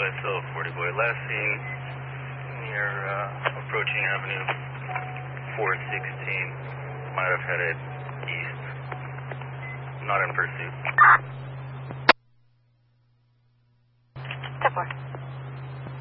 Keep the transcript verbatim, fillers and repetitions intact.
myself, forty boy. Last seen near uh, approaching Avenue four sixteen. Might have headed east. Not in pursuit. ten four.